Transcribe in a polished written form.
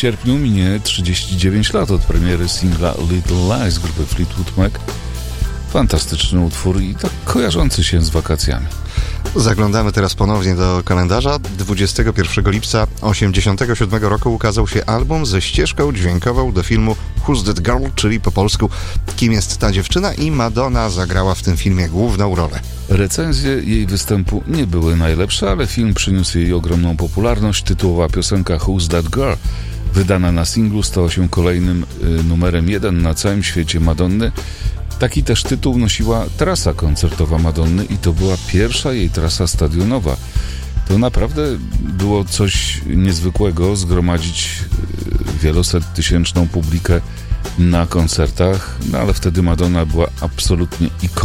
sierpniu minie 39 lat od premiery singla Little Lies grupy Fleetwood Mac. Fantastyczny utwór i tak kojarzący się z wakacjami. Zaglądamy teraz ponownie do kalendarza. 21 lipca 1987 roku ukazał się album ze ścieżką dźwiękową do filmu Who's That Girl, czyli po polsku Kim jest ta dziewczyna, i Madonna zagrała w tym filmie główną rolę. Recenzje jej występu nie były najlepsze, ale film przyniósł jej ogromną popularność. Tytułowa piosenka Who's That Girl, wydana na singlu, stała się kolejnym numerem 1 na całym świecie Madonny. Taki też tytuł nosiła trasa koncertowa Madonny i to była pierwsza jej trasa stadionowa. To naprawdę było coś niezwykłego zgromadzić wielosettysięczną publikę na koncertach, no ale wtedy Madonna była absolutnie ikoną